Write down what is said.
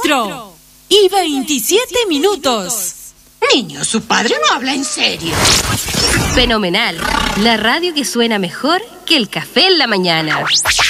4:27. Niño, su padre no habla en serio. Fenomenal. La radio que suena mejor que el café en la mañana.